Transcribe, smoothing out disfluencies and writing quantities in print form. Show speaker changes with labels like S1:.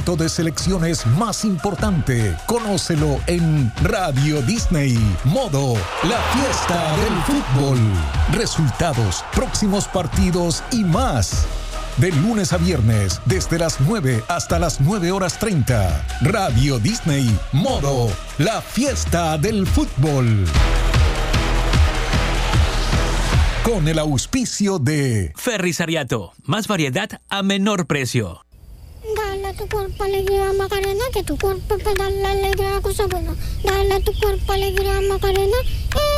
S1: evento de selecciones más importante. Conócelo en Radio Disney. Modo La Fiesta del Fútbol. Resultados, próximos partidos y más. De lunes a viernes, desde las 9 hasta las 9:30. Radio Disney. Modo La Fiesta del Fútbol. Con el auspicio de
S2: Ferris Ariato, más variedad a menor precio.
S3: Dale a tu cuerpo alegría Macarena, que tu cuerpo para darle alegría a cosas buenas. Dale a tu cuerpo alegría Macarena,